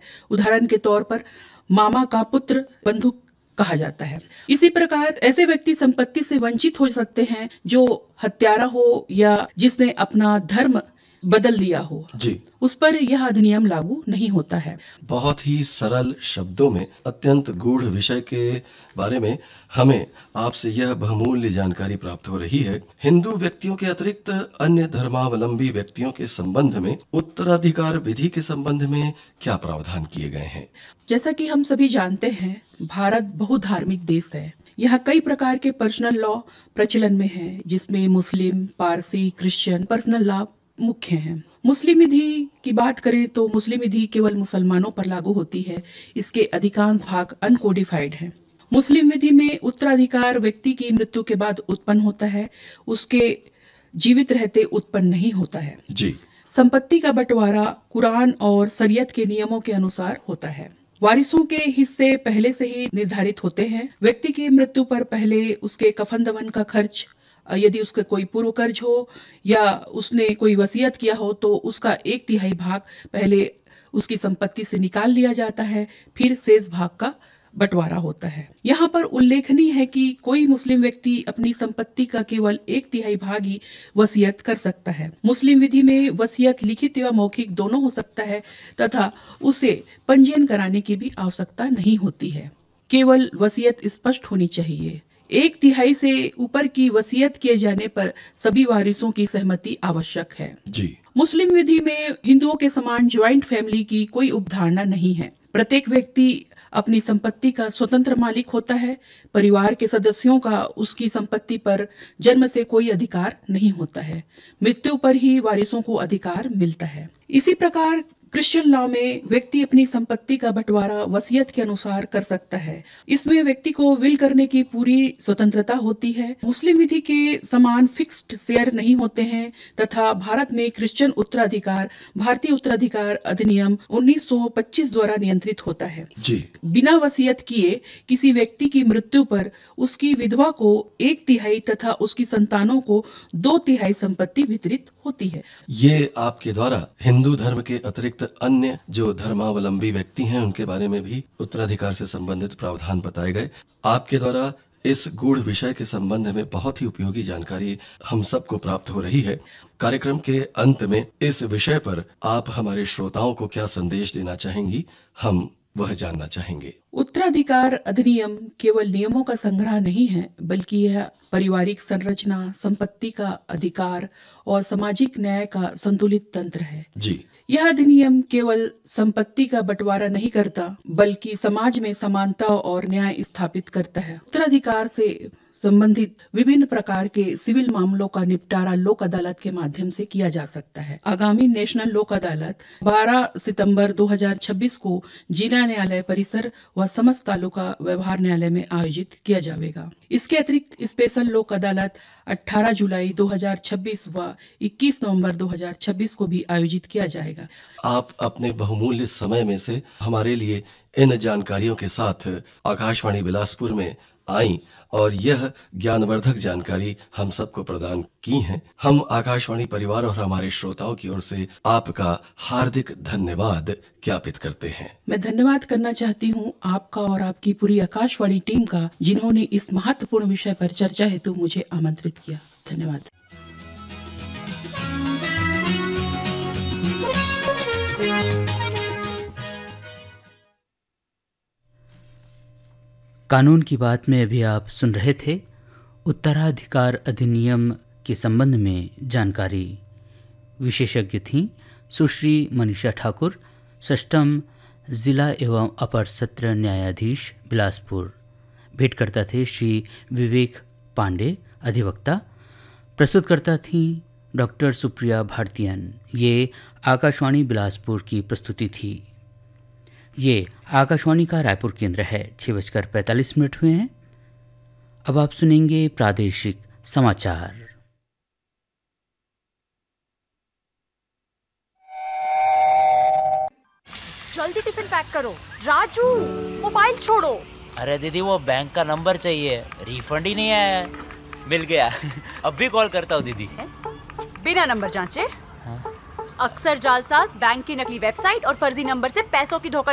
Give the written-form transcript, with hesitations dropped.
उदाहरण के तौर पर मामा का पुत्र बंधु कहा जाता है। इसी प्रकार ऐसे व्यक्ति संपत्ति से वंचित हो सकते हैं जो हत्यारा हो या जिसने अपना धर्म बदल दिया हो जी, उस पर यह अधिनियम लागू नहीं होता है। बहुत ही सरल शब्दों में अत्यंत गूढ़ विषय के बारे में हमें आपसे यह बहुमूल्य जानकारी प्राप्त हो रही है। हिंदू व्यक्तियों के अतिरिक्त अन्य धर्मावलंबी व्यक्तियों के संबंध में उत्तराधिकार विधि के संबंध में क्या प्रावधान किए गए हैं? जैसा कि हम सभी जानते हैं, भारत बहुधार्मिक देश है। यहाँ कई प्रकार के पर्सनल लॉ प्रचलन में है, जिसमें मुस्लिम, पारसी, क्रिश्चियन पर्सनल लॉ मुख्य हैं। मुस्लिम विधि की बात करें तो मुस्लिम विधि केवल मुसलमानों पर लागू होती है। इसके अधिकांश भाग अनकोडिफाइड हैं। मुस्लिम विधि में उत्तराधिकार व्यक्ति की मृत्यु के बाद उत्पन्न होता है, उसके जीवित रहते उत्पन्न नहीं होता है। जी, संपत्ति का बंटवारा कुरान और शरीयत के नियमों के अनुसार होता है। वारिसों के हिस्से पहले से ही निर्धारित होते हैं। व्यक्ति की मृत्यु पर पहले उसके कफन दफन का खर्च, यदि उसका कोई पूर्व कर्ज हो या उसने कोई वसीयत किया हो तो उसका 1/3 भाग पहले उसकी संपत्ति से निकाल लिया जाता है, फिर शेष भाग का बंटवारा होता है। यहाँ पर उल्लेखनीय है कि कोई मुस्लिम व्यक्ति अपनी संपत्ति का केवल 1/3 भाग ही वसीयत कर सकता है। मुस्लिम विधि में वसीयत लिखित व मौखिक दोनों हो सकता है तथा उसे पंजीयन कराने की भी आवश्यकता नहीं होती है। केवल वसीयत स्पष्ट होनी चाहिए। 1/3 से ऊपर की वसीयत किए जाने पर सभी वारिसों की सहमति आवश्यक है। जी, मुस्लिम विधि में हिंदुओं के समान ज्वाइंट फैमिली की कोई अवधारणा नहीं है। प्रत्येक व्यक्ति अपनी संपत्ति का स्वतंत्र मालिक होता है। परिवार के सदस्यों का उसकी संपत्ति पर जन्म से कोई अधिकार नहीं होता है। मृत्यु पर ही वारिसों को अधिकार मिलता है। इसी प्रकार क्रिश्चियन लॉ में व्यक्ति अपनी संपत्ति का बंटवारा वसीयत के अनुसार कर सकता है। इसमें व्यक्ति को विल करने की पूरी स्वतंत्रता होती है। मुस्लिम विधि के समान फिक्स्ड शेयर नहीं होते हैं तथा भारत में क्रिश्चियन उत्तराधिकार भारतीय उत्तराधिकार अधिनियम 1925 द्वारा नियंत्रित होता है। जी, बिना वसीयत किए किसी व्यक्ति की मृत्यु पर उसकी विधवा को 1/3 तथा उसकी संतानों को 2/3 संपत्ति वितरित होती है। ये आपके द्वारा हिंदू धर्म के अतिरिक्त अन्य जो धर्मावलंबी व्यक्ति हैं उनके बारे में भी उत्तराधिकार से संबंधित प्रावधान बताए गए। आपके द्वारा इस गूढ़ विषय के संबंध में बहुत ही उपयोगी जानकारी हम सबको प्राप्त हो रही है। कार्यक्रम के अंत में इस विषय पर आप हमारे श्रोताओं को क्या संदेश देना चाहेंगी, हम वह जानना चाहेंगे। उत्तराधिकार अधिनियम केवल नियमों का संग्रह नहीं है, बल्कि यह पारिवारिक संरचना, संपत्ति का अधिकार और सामाजिक न्याय का संतुलित तंत्र है। जी, यह अधिनियम केवल संपत्ति का बंटवारा नहीं करता, बल्कि समाज में समानता और न्याय स्थापित करता है। उत्तराधिकार से संबंधित विभिन्न प्रकार के सिविल मामलों का निपटारा लोक अदालत के माध्यम से किया जा सकता है। आगामी नेशनल लोक अदालत 12 सितंबर 2026 को जिला न्यायालय परिसर व समस्त तालुका व्यवहार न्यायालय में आयोजित किया जाएगा। इसके अतिरिक्त स्पेशल लोक अदालत 18 जुलाई 2026 व 21 नवंबर 2026 को भी आयोजित किया जाएगा। आप अपने बहुमूल्य समय में से हमारे लिए इन जानकारियों के साथ आकाशवाणी बिलासपुर में आई और यह ज्ञानवर्धक जानकारी हम सबको प्रदान की है। हम आकाशवाणी परिवार और हमारे श्रोताओं की ओर से आपका हार्दिक धन्यवाद ज्ञापित करते हैं। मैं धन्यवाद करना चाहती हूँ आपका और आपकी पूरी आकाशवाणी टीम का, जिन्होंने इस महत्वपूर्ण विषय पर चर्चा हेतु मुझे आमंत्रित किया। धन्यवाद। कानून की बात में अभी आप सुन रहे थे उत्तराधिकार अधिनियम के संबंध में जानकारी। विशेषज्ञ थीं सुश्री मनीषा ठाकुर, षष्ठम जिला एवं अपर सत्र न्यायाधीश बिलासपुर। भेंटकर्ता थे श्री विवेक पांडे, अधिवक्ता। प्रस्तुतकर्ता थीं डॉक्टर सुप्रिया भारतीयन। ये आकाशवाणी बिलासपुर की प्रस्तुति थी। ये आकाशवाणी का रायपुर केंद्र है। 6:45 हुए हैं। अब आप सुनेंगे प्रादेशिक समाचार। जल्दी टिफिन पैक करो। राजू, मोबाइल छोड़ो। अरे दीदी, वो बैंक का नंबर चाहिए, रिफंड ही नहीं आया है। मिल गया। अब भी कॉल करता हूँ दीदी। बिना नंबर जांचे? अक्सर जालसाज बैंक की नकली वेबसाइट और फर्जी नंबर से पैसों की धोखा